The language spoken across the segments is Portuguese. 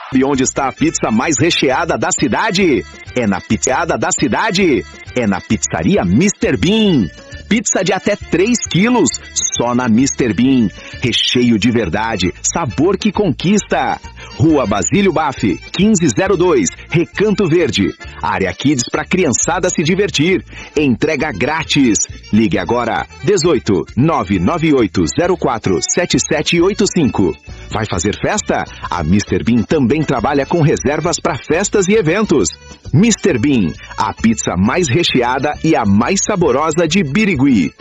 E onde está a pizza mais recheada da cidade? É na Pizzada da Cidade. É na Pizzaria Mr. Bean. Pizza de até 3 quilos, só na Mr. Bean. Recheio de verdade, sabor que conquista. Rua Basílio Baff, 1502, Recanto Verde. Área Kids para criançada se divertir. Entrega grátis. Ligue agora, 18 998 04 7785. Vai fazer festa? A Mr. Bean também trabalha com reservas para festas e eventos. Mr. Bean, a pizza mais recheada e a mais saborosa de Birigui.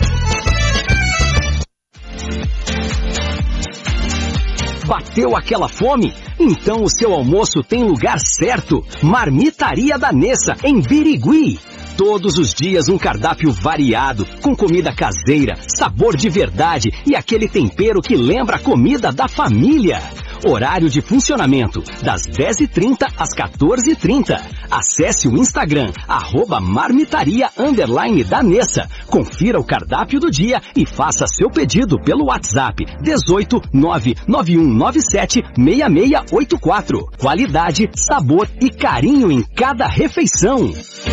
Bateu aquela fome? Então o seu almoço tem lugar certo. Marmitaria da Nessa, em Birigui. Todos os dias um cardápio variado, com comida caseira, sabor de verdade e aquele tempero que lembra a comida da família. Horário de funcionamento, das 10h30 às 14h30. Acesse o Instagram, @marmitaria_da Nessa. Confira o cardápio do dia e faça seu pedido pelo WhatsApp 18 99197 6684. Qualidade, sabor e carinho em cada refeição.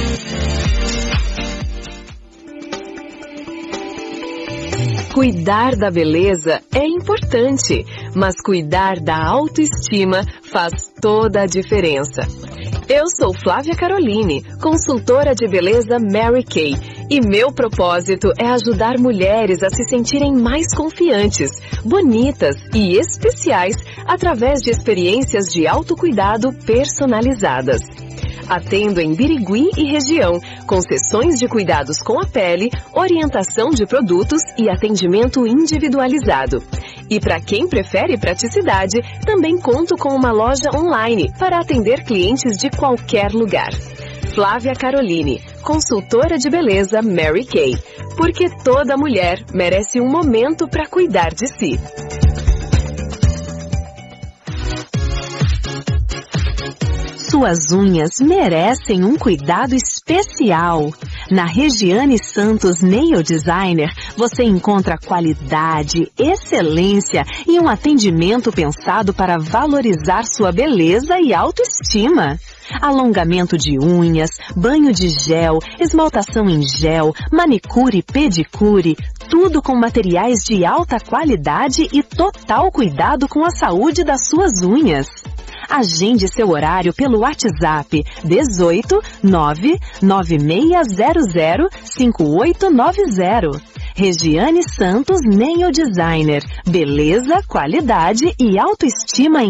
Cuidar da beleza é importante, mas cuidar da autoestima faz toda a diferença. Eu sou Flávia Caroline, consultora de beleza Mary Kay, e meu propósito é ajudar mulheres a se sentirem mais confiantes, bonitas e especiais através de experiências de autocuidado personalizadas. Atendo em Birigui e região, com sessões de cuidados com a pele, orientação de produtos e atendimento individualizado. E para quem prefere praticidade, também conto com uma loja online para atender clientes de qualquer lugar. Flávia Caroline, consultora de beleza Mary Kay, porque toda mulher merece um momento para cuidar de si. Suas unhas merecem um cuidado especial. Na Regiane Santos Nail Designer, você encontra qualidade, excelência e um atendimento pensado para valorizar sua beleza e autoestima. Alongamento de unhas, banho de gel, esmaltação em gel, manicure e pedicure, tudo com materiais de alta qualidade e total cuidado com a saúde das suas unhas. Agende seu horário pelo WhatsApp 18 99600 5890. Regiane Santos Nail Designer. Beleza, qualidade e autoestima em